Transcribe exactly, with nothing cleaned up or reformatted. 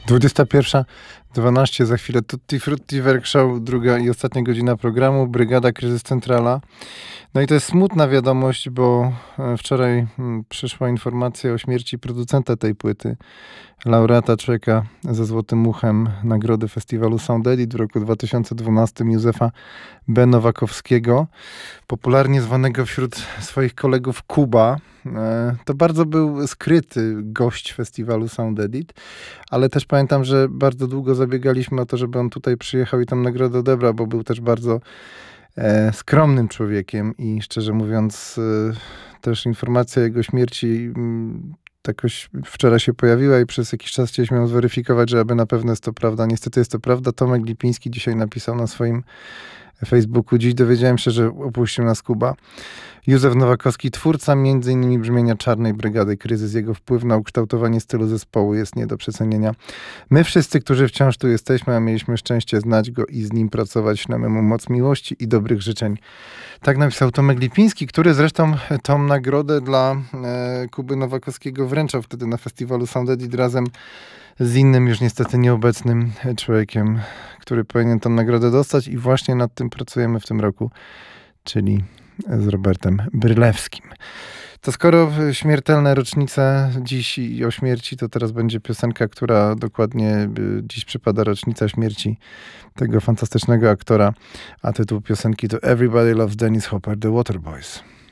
dwudziesta pierwsza dwanaście, za chwilę Tutti Frutti Werkshow, druga i ostatnia godzina programu, Brygada Kryzys Centrala. No i to jest smutna wiadomość, bo wczoraj przyszła informacja o śmierci producenta tej płyty, laureata Czeka ze Złotym Uchem nagrody festiwalu Sound Edit w roku dwa tysiące dwunastym, Józefa B. Nowakowskiego, popularnie zwanego wśród swoich kolegów Kuba. To bardzo był skryty gość festiwalu Sound Edit, ale też pamiętam, że bardzo długo zabiegaliśmy o to, żeby on tutaj przyjechał i tam nagrodę odebrał, bo był też bardzo e, skromnym człowiekiem i szczerze mówiąc e, też informacja o jego śmierci m, jakoś wczoraj się pojawiła i przez jakiś czas chcieliśmy ją zweryfikować, że aby na pewno jest to prawda. Niestety jest to prawda. Tomek Lipiński dzisiaj napisał na swoim Facebooku: dziś dowiedziałem się, że opuścił nas Kuba. Józef Nowakowski, twórca między innymi brzmienia Czarnej Brygady Kryzys. Jego wpływ na ukształtowanie stylu zespołu jest nie do przecenienia. My wszyscy, którzy wciąż tu jesteśmy, a mieliśmy szczęście znać go i z nim pracować, ślemy mu moc miłości i dobrych życzeń. Tak napisał Tomek Lipiński, który zresztą tą nagrodę dla e, Kuby Nowakowskiego wręczał wtedy na festiwalu Sound Edit razem z innym, już niestety nieobecnym człowiekiem, który powinien tę nagrodę dostać, i właśnie nad tym pracujemy w tym roku, czyli z Robertem Brylewskim. To skoro śmiertelne rocznice dziś i o śmierci, to teraz będzie piosenka, która dokładnie dziś przypada rocznica śmierci tego fantastycznego aktora, a tytuł piosenki to Everybody Loves Dennis Hopper, The Waterboys.